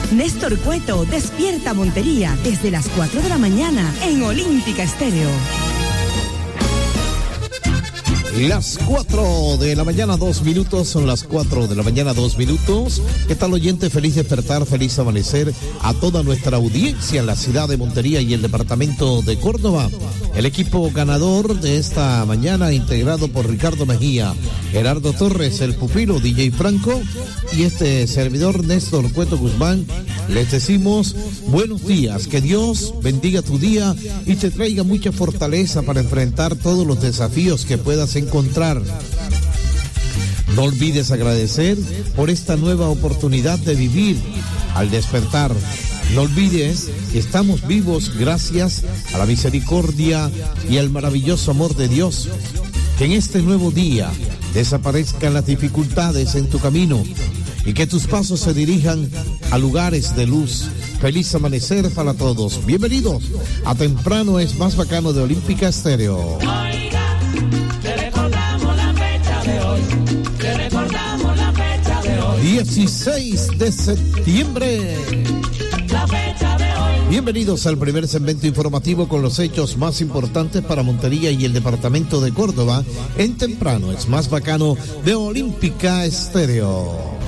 Néstor Cueto despierta Montería desde las 4 de la mañana en Olímpica Estéreo. Las 4 de la mañana, 2 minutos, son las 4 de la mañana, 2 minutos. ¿Qué tal, oyente? Feliz despertar, feliz amanecer a toda nuestra audiencia en la ciudad de Montería y el departamento de Córdoba. El equipo ganador de esta mañana, integrado por Ricardo Mejía, Gerardo Torres, el pupilo DJ Franco y este servidor Néstor Cueto Guzmán, les decimos buenos días, que Dios bendiga tu día y te traiga mucha fortaleza para enfrentar todos los desafíos que puedas encontrar. No olvides agradecer por esta nueva oportunidad de vivir al despertar. No olvides que estamos vivos gracias a la misericordia y al maravilloso amor de Dios. Que en este nuevo día desaparezcan las dificultades en tu camino y que tus pasos se dirijan a lugares de luz. Feliz amanecer para todos. Bienvenidos a Temprano es Más Bacano de Olímpica Estéreo. Oiga, te recordamos la fecha de hoy. Te recordamos la fecha de hoy. 16 de septiembre. La fecha de hoy. Bienvenidos al primer segmento informativo con los hechos más importantes para Montería y el departamento de Córdoba en Temprano es Más Bacano de Olímpica Estéreo.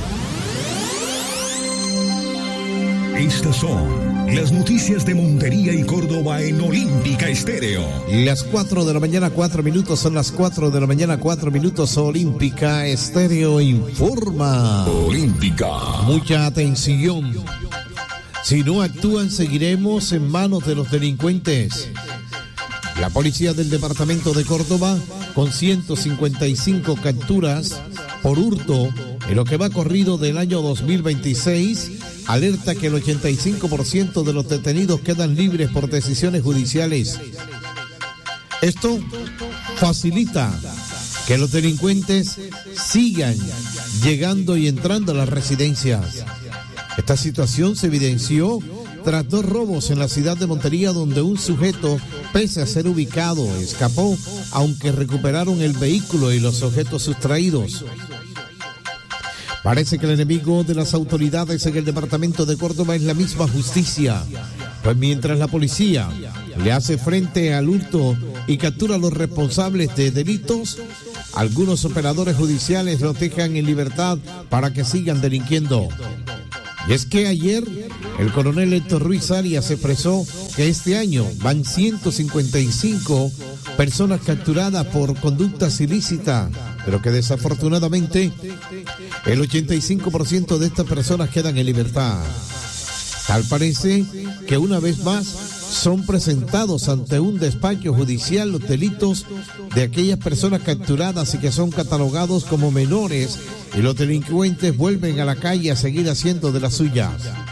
Estas son las noticias de Montería y Córdoba en Olímpica Estéreo. Las 4 de la mañana, 4 minutos, son las 4 de la mañana, 4 minutos. Olímpica Estéreo informa. Olímpica. Mucha atención. Si no actúan, seguiremos en manos de los delincuentes. La policía del departamento de Córdoba, con 155 capturas por hurto en lo que va corrido del año 2026, alerta que el 85% de los detenidos quedan libres por decisiones judiciales. Esto facilita que los delincuentes sigan llegando y entrando a las residencias. Esta situación se evidenció tras 2 robos en la ciudad de Montería, donde un sujeto, pese a ser ubicado, escapó, aunque recuperaron el vehículo y los objetos sustraídos. Parece que el enemigo de las autoridades en el departamento de Córdoba es la misma justicia, pues mientras la policía le hace frente al hurto y captura a los responsables de delitos, algunos operadores judiciales los dejan en libertad para que sigan delinquiendo. Y es que ayer el coronel Héctor Ruiz Arias expresó que este año van 155 personas capturadas por conductas ilícitas, pero que desafortunadamente el 85% de estas personas quedan en libertad. Tal parece que una vez más son presentados ante un despacho judicial los delitos de aquellas personas capturadas y que son catalogados como menores, y los delincuentes vuelven a la calle a seguir haciendo de las suyas.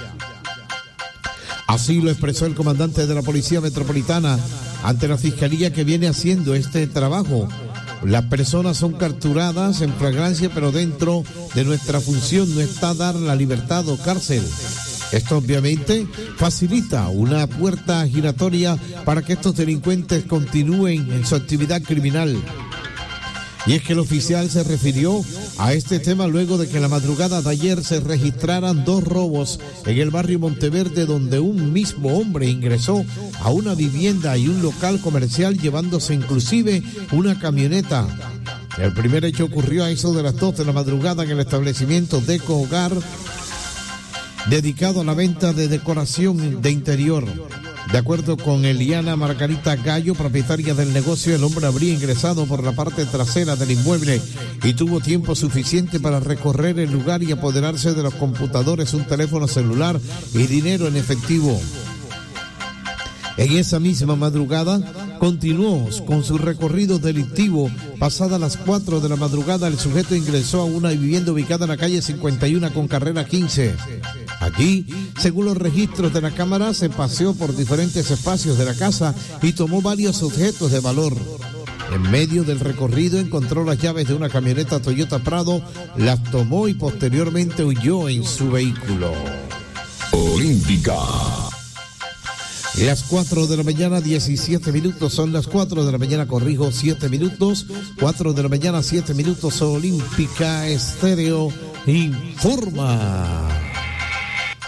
Así lo expresó el comandante de la Policía Metropolitana ante la Fiscalía, que viene haciendo este trabajo. Las personas son capturadas en flagrancia, pero dentro de nuestra función no está dar la libertad o cárcel. Esto obviamente facilita una puerta giratoria para que estos delincuentes continúen en su actividad criminal. Y es que el oficial se refirió a este tema luego de que la madrugada de ayer se registraran 2 robos en el barrio Monteverde, donde un mismo hombre ingresó a una vivienda y un local comercial llevándose inclusive una camioneta. El primer hecho ocurrió a eso de las 2 de la madrugada en el establecimiento Deco Hogar, dedicado a la venta de decoración de interior. De acuerdo con Eliana Margarita Gallo, propietaria del negocio, el hombre habría ingresado por la parte trasera del inmueble y tuvo tiempo suficiente para recorrer el lugar y apoderarse de los computadores, un teléfono celular y dinero en efectivo. En esa misma madrugada continuó con su recorrido delictivo. Pasadas las 4 de la madrugada, el sujeto ingresó a una vivienda ubicada en la calle 51 con carrera 15. Allí, según los registros de la cámara, se paseó por diferentes espacios de la casa y tomó varios objetos de valor. En medio del recorrido encontró las llaves de una camioneta Toyota Prado, las tomó y posteriormente huyó en su vehículo. Olímpica. Las 4 de la mañana, 17 minutos, son las 4 de la mañana, 7 minutos, 4 de la mañana, 7 minutos, Olímpica Estéreo informa.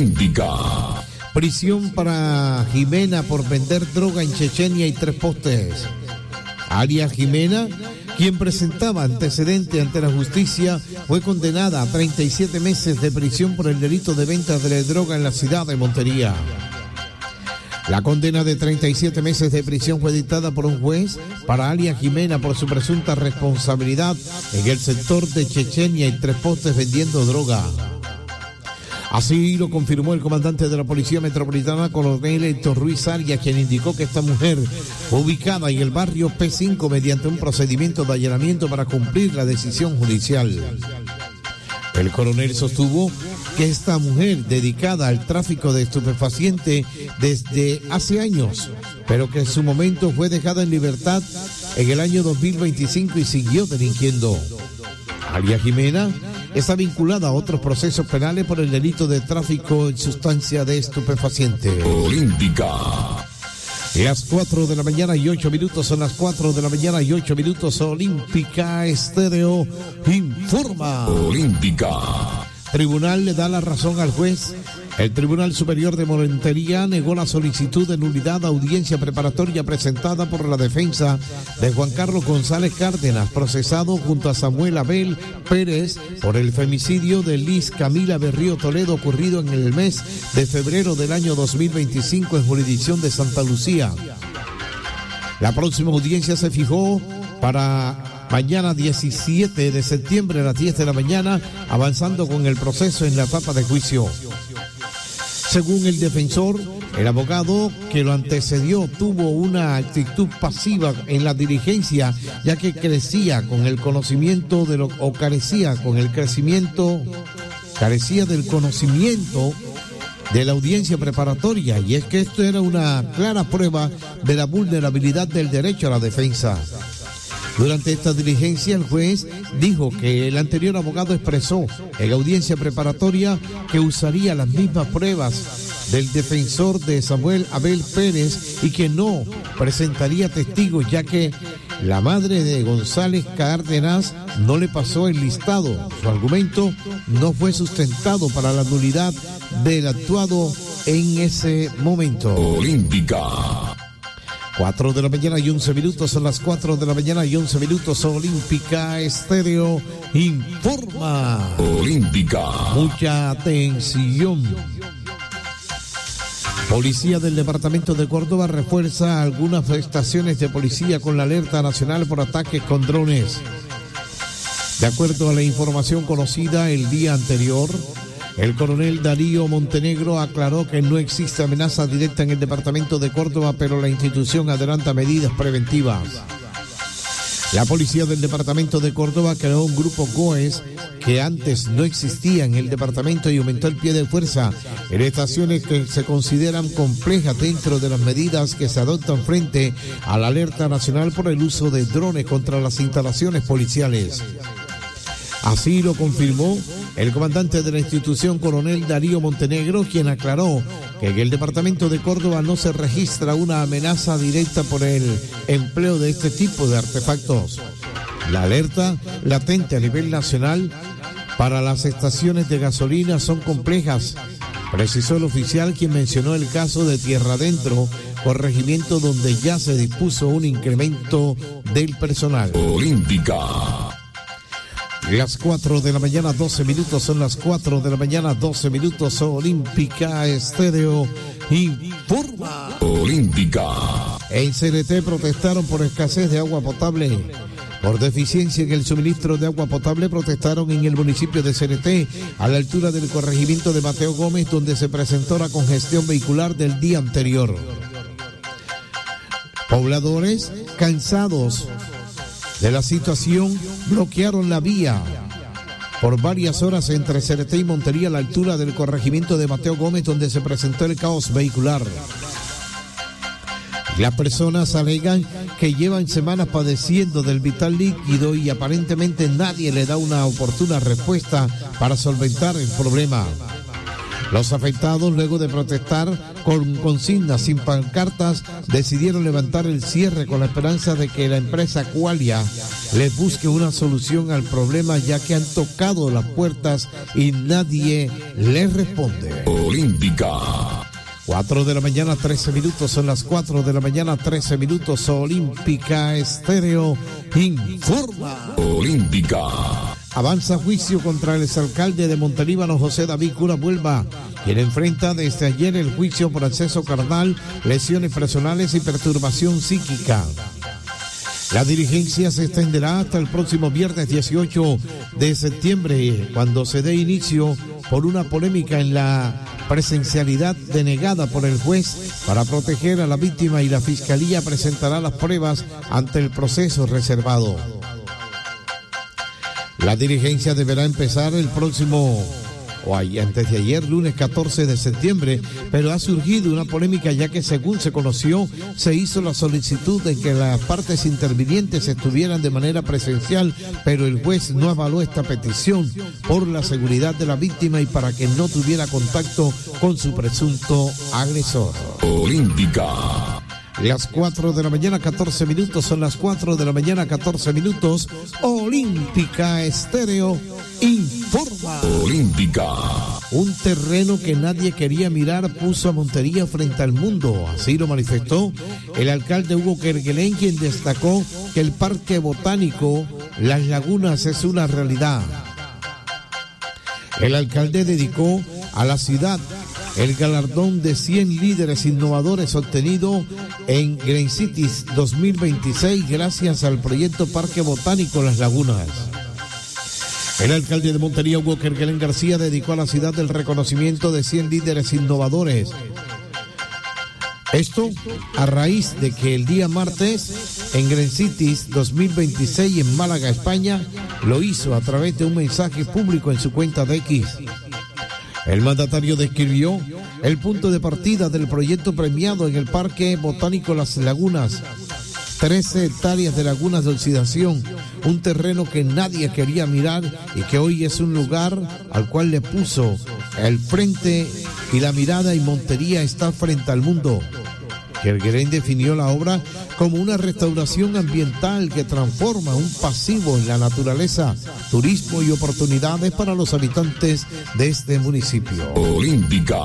Olímpica. Prisión para Jimena por vender droga en Chechenia y Tres Postes. Alias Jimena, quien presentaba antecedente ante la justicia, fue condenada a 37 meses de prisión por el delito de venta de droga en la ciudad de Montería. La condena de 37 meses de prisión fue dictada por un juez para alias Jimena por su presunta responsabilidad en el sector de Chechenia y Tres Postes vendiendo droga. Así lo confirmó el comandante de la Policía Metropolitana, coronel Héctor Ruiz Arias, quien indicó que esta mujer fue ubicada en el barrio P5 mediante un procedimiento de allanamiento para cumplir la decisión judicial. El coronel sostuvo que esta mujer, dedicada al tráfico de estupefacientes desde hace años, pero que en su momento fue dejada en libertad en el año 2025 y siguió delinquiendo. Alias Jimena está vinculada a otros procesos penales por el delito de tráfico en sustancia de estupefaciente. Olímpica. Las 4 de la mañana y 8 minutos, son las 4 de la mañana y 8 minutos. Olímpica Estéreo informa. Olímpica. Tribunal le da la razón al juez. El Tribunal Superior de Montería negó la solicitud de nulidad de audiencia preparatoria presentada por la defensa de Juan Carlos González Cárdenas, procesado junto a Samuel Abel Pérez por el femicidio de Liz Camila Berrío Toledo ocurrido en el mes de febrero del año 2025 en jurisdicción de Santa Lucía. La próxima audiencia se fijó para mañana 17 de septiembre a las 10 de la mañana, avanzando con el proceso en la etapa de juicio. Según el defensor, el abogado que lo antecedió tuvo una actitud pasiva en la diligencia, ya que carecía del conocimiento de la audiencia preparatoria, y es que esto era una clara prueba de la vulnerabilidad del derecho a la defensa. Durante esta diligencia, el juez dijo que el anterior abogado expresó en audiencia preparatoria que usaría las mismas pruebas del defensor de Samuel Abel Pérez y que no presentaría testigos, ya que la madre de González Cárdenas no le pasó el listado. Su argumento no fue sustentado para la nulidad del actuado en ese momento. Olímpica. 4 de la mañana y 11 minutos, son las 4 de la mañana y 11 minutos. Olímpica Estéreo informa. Olímpica. Mucha atención. Policía del Departamento de Córdoba refuerza algunas estaciones de policía con la alerta nacional por ataques con drones. De acuerdo a la información conocida el día anterior, el coronel Darío Montenegro aclaró que no existe amenaza directa en el departamento de Córdoba, pero la institución adelanta medidas preventivas. La policía del departamento de Córdoba creó un grupo GOES que antes no existía en el departamento y aumentó el pie de fuerza en estaciones que se consideran complejas dentro de las medidas que se adoptan frente a la alerta nacional por el uso de drones contra las instalaciones policiales. Así lo confirmó el comandante de la institución, coronel Darío Montenegro, quien aclaró que en el departamento de Córdoba no se registra una amenaza directa por el empleo de este tipo de artefactos. La alerta latente a nivel nacional para las estaciones de gasolina son complejas, precisó el oficial, quien mencionó el caso de Tierra Adentro, corregimiento donde ya se dispuso un incremento del personal. Olímpica. Las 4 de la mañana, 12 minutos, son las 4 de la mañana, 12 minutos. Olímpica Estéreo informa. Olímpica. En CNT protestaron por escasez de agua potable. Por deficiencia en el suministro de agua potable protestaron en el municipio de CNT, a la altura del corregimiento de Mateo Gómez, donde se presentó la congestión vehicular del día anterior. Pobladores cansados de la situación bloquearon la vía por varias horas entre Cereté y Montería, a la altura del corregimiento de Mateo Gómez, donde se presentó el caos vehicular. Las personas alegan que llevan semanas padeciendo del vital líquido y aparentemente nadie le da una oportuna respuesta para solventar el problema. Los afectados, luego de protestar con consignas sin pancartas, decidieron levantar el cierre con la esperanza de que la empresa Qualia les busque una solución al problema, ya que han tocado las puertas y nadie les responde. Olímpica. 4 de la mañana, 13 minutos, son las 4 de la mañana, 13 minutos. Olímpica Estéreo informa. Olímpica. Avanza juicio contra el exalcalde de Montelíbano, José David Cura Buelva, quien enfrenta desde ayer el juicio por acceso carnal, lesiones personales y perturbación psíquica. La diligencia se extenderá hasta el próximo viernes 18 de septiembre, cuando se dé inicio por una polémica en la presencialidad denegada por el juez para proteger a la víctima, y la fiscalía presentará las pruebas ante el proceso reservado. La diligencia deberá empezar el próximo, antes de ayer, lunes 14 de septiembre, pero ha surgido una polémica, ya que, según se conoció, se hizo la solicitud de que las partes intervinientes estuvieran de manera presencial, pero el juez no avaló esta petición por la seguridad de la víctima y para que no tuviera contacto con su presunto agresor. Olímpica. Las 4 de la mañana, 14 minutos, son las 4 de la mañana, 14 minutos. Olímpica Estéreo informa. Olímpica. Un terreno que nadie quería mirar puso a Montería frente al mundo. Así lo manifestó el alcalde Hugo Kerguelen, quien destacó que el Parque Botánico Las Lagunas es una realidad. El alcalde dedicó a la ciudad el galardón de 100 líderes innovadores obtenido en Green Cities 2026 gracias al proyecto Parque Botánico Las Lagunas. El alcalde de Montería, Hugo Kerguelen García, dedicó a la ciudad el reconocimiento de 100 líderes innovadores. Esto a raíz de que el día martes en Green Cities 2026 en Málaga, España, lo hizo a través de un mensaje público en su cuenta de X. El mandatario describió el punto de partida del proyecto premiado en el Parque Botánico Las Lagunas. 13 hectáreas de lagunas de oxidación, un terreno que nadie quería mirar y que hoy es un lugar al cual le puso el frente y la mirada, y Montería está frente al mundo. Kerguelen definió la obra como una restauración ambiental que transforma un pasivo en la naturaleza, turismo y oportunidades para los habitantes de este municipio. Olímpica.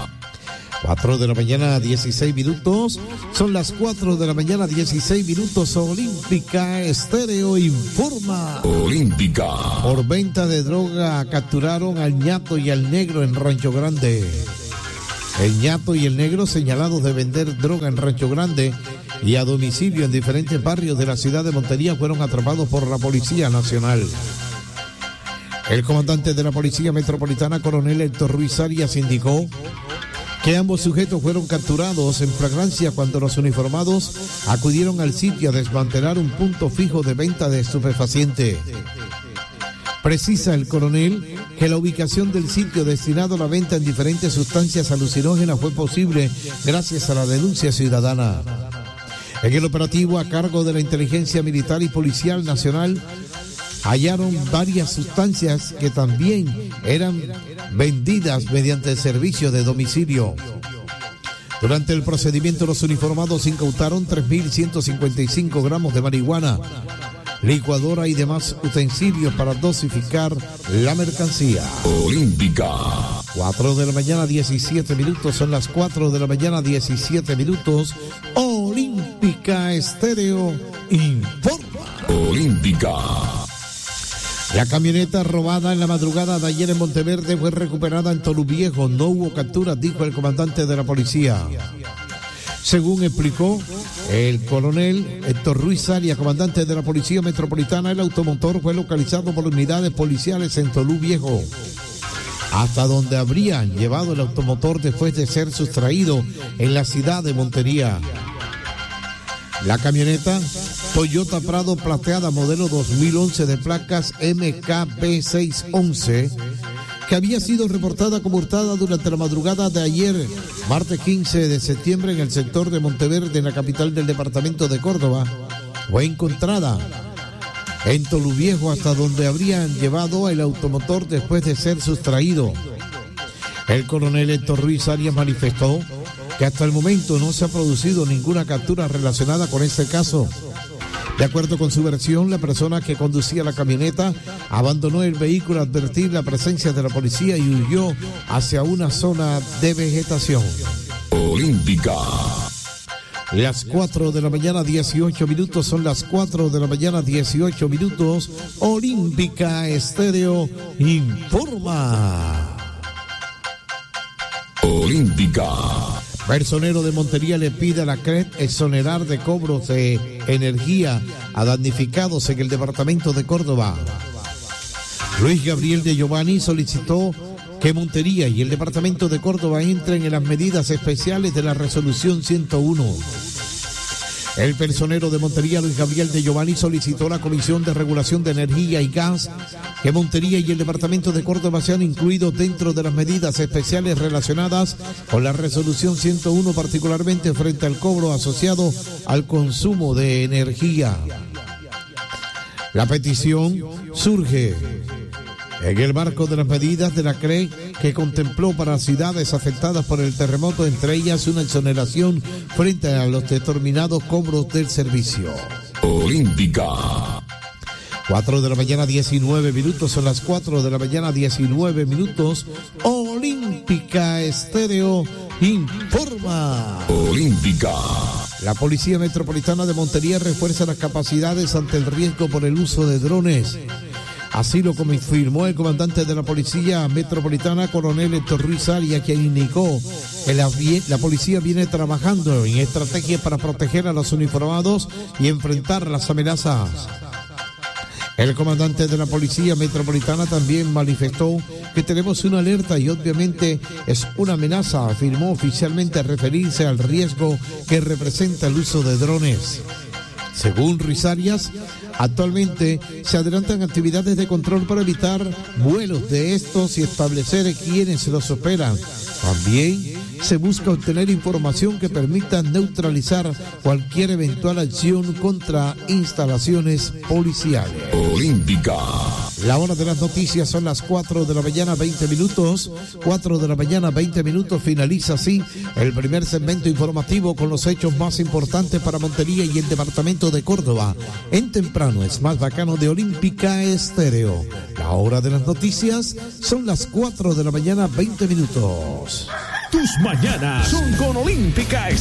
4 de la mañana, 16 minutos. Son las 4 de la mañana, 16 minutos. Olímpica Estéreo informa. Olímpica. Por venta de droga capturaron al ñato y al negro en Rancho Grande. El ñato y el negro, señalados de vender droga en Rancho Grande y a domicilio en diferentes barrios de la ciudad de Montería, fueron atrapados por la Policía Nacional. El comandante de la Policía Metropolitana, coronel Héctor Ruiz Arias, indicó que ambos sujetos fueron capturados en flagrancia cuando los uniformados acudieron al sitio a desmantelar un punto fijo de venta de estupefacientes. Precisa el coronel que la ubicación del sitio destinado a la venta en diferentes sustancias alucinógenas fue posible gracias a la denuncia ciudadana. En el operativo a cargo de la Inteligencia Militar y Policial Nacional hallaron varias sustancias que también eran vendidas mediante el servicio de domicilio. Durante el procedimiento, los uniformados incautaron 3.155 gramos de marihuana, licuadora y demás utensilios para dosificar la mercancía. Olímpica. 4 de la mañana, 17 minutos, son las 4 de la mañana, 17 minutos. Olímpica Estéreo informa. Olímpica. La camioneta robada en la madrugada de ayer en Monteverde fue recuperada en Toluviejo. No hubo capturas, dijo el comandante de la policía. Según explicó el coronel Héctor Ruiz Arias, comandante de la Policía Metropolitana, el automotor fue localizado por unidades policiales en Toluviejo, hasta donde habrían llevado el automotor después de ser sustraído en la ciudad de Montería. La camioneta Toyota Prado plateada modelo 2011 de placas MKB611, que había sido reportada como hurtada durante la madrugada de ayer, martes 15 de septiembre, en el sector de Monteverde, en la capital del departamento de Córdoba, fue encontrada en Toluviejo, hasta donde habrían llevado el automotor después de ser sustraído. El coronel Héctor Ruiz Arias manifestó que hasta el momento no se ha producido ninguna captura relacionada con este caso. De acuerdo con su versión, la persona que conducía la camioneta abandonó el vehículo al advertir la presencia de la policía y huyó hacia una zona de vegetación. Olímpica. Las 4 de la mañana, 18 minutos, son las 4 de la mañana, 18 minutos. Olímpica Estéreo informa. Olímpica. Personero de Montería le pide a la CRED exonerar de cobros de energía a damnificados en el departamento de Córdoba. Luis Gabriel de Giovanni solicitó que Montería y el departamento de Córdoba entren en las medidas especiales de la resolución 101. El personero de Montería, Luis Gabriel de Giovanni, solicitó a la Comisión de Regulación de Energía y Gas que Montería y el departamento de Córdoba sean incluidos dentro de las medidas especiales relacionadas con la resolución 101, particularmente frente al cobro asociado al consumo de energía. La petición surge en el marco de las medidas de la CRE que contempló para ciudades afectadas por el terremoto, entre ellas una exoneración frente a los determinados cobros del servicio. Olímpica. 4 de la mañana, 19 minutos, son las 4 de la mañana, 19 minutos. Olímpica Estéreo informa. Olímpica. La Policía Metropolitana de Montería refuerza las capacidades ante el riesgo por el uso de drones. Así lo confirmó el comandante de la Policía Metropolitana, coronel Héctor Ruiz Arias, quien indicó que la policía viene trabajando en estrategias para proteger a los uniformados y enfrentar las amenazas. El comandante de la Policía Metropolitana también manifestó que tenemos una alerta y obviamente es una amenaza, afirmó oficialmente al referirse al riesgo que representa el uso de drones. Según Ruiz Arias, actualmente se adelantan actividades de control para evitar vuelos de estos y establecer quiénes los operan. También se busca obtener información que permita neutralizar cualquier eventual acción contra instalaciones policiales. Olímpica. La hora de las noticias son las 4 de la mañana, 20 minutos. 4 de la mañana, 20 minutos. Finaliza así el primer segmento informativo con los hechos más importantes para Montería y el departamento de Córdoba. En temprano es más bacano de Olímpica Estéreo. La hora de las noticias son las 4 de la mañana, 20 minutos. Tus mañanas son con Olímpica Estéreo.